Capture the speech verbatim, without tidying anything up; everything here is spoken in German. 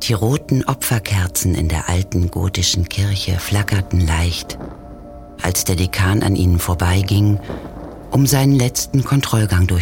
Die roten Opferkerzen in der alten gotischen Kirche flackerten leicht, als der Dekan an ihnen vorbeiging, um seinen letzten Kontrollgang durchzuführen.